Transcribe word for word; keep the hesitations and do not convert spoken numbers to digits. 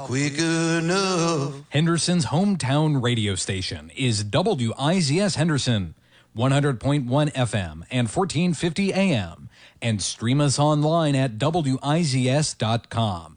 quick enough. Henderson's hometown radio station is W I Z S Henderson, one hundred point one F M and fourteen fifty A M, and stream us online at W I Z S dot com.